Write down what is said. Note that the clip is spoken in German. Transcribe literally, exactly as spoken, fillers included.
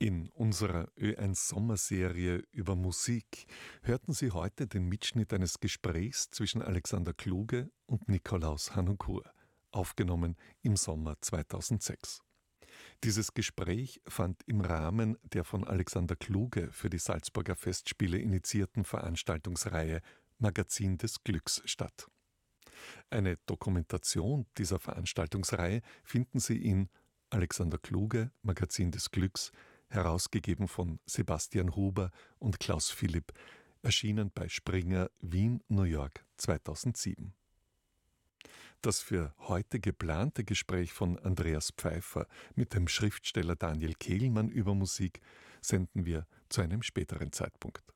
In unserer Ö eins Sommerserie über Musik hörten Sie heute den Mitschnitt eines Gesprächs zwischen Alexander Kluge und Nikolaus Harnoncourt, aufgenommen im Sommer zweitausendsechs. Dieses Gespräch fand im Rahmen der von Alexander Kluge für die Salzburger Festspiele initiierten Veranstaltungsreihe Magazin des Glücks statt. Eine Dokumentation dieser Veranstaltungsreihe finden Sie in Alexander Kluge, Magazin des Glücks, herausgegeben von Sebastian Huber und Klaus Philipp, erschienen bei Springer Wien, New York zweitausendsieben. Das für heute geplante Gespräch von Andreas Pfeiffer mit dem Schriftsteller Daniel Kehlmann über Musik senden wir zu einem späteren Zeitpunkt.